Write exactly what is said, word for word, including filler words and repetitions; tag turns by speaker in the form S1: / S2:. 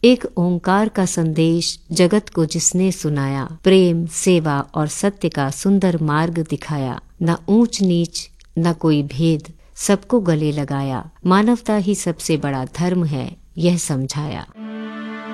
S1: एक ओंकार का संदेश जगत को जिसने सुनाया, प्रेम, सेवा और सत्य का सुंदर मार्ग दिखाया। न ऊंच नीच न कोई भेद, सबको गले लगाया। मानवता ही सबसे बड़ा धर्म है, यह समझाया।